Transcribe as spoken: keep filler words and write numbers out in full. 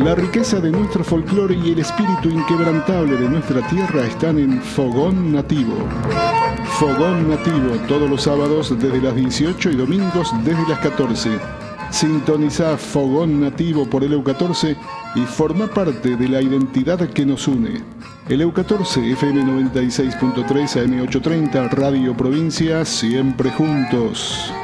La riqueza de nuestro folclore y el espíritu inquebrantable de nuestra tierra están en Fogón Nativo. Fogón Nativo, todos los sábados desde las dieciocho y domingos desde las catorce. Sintoniza Fogón Nativo por el E U catorce y forma parte de la identidad que nos une. El E U catorce, F M noventa y seis punto tres, A M ochocientos treinta, Radio Provincia, siempre juntos.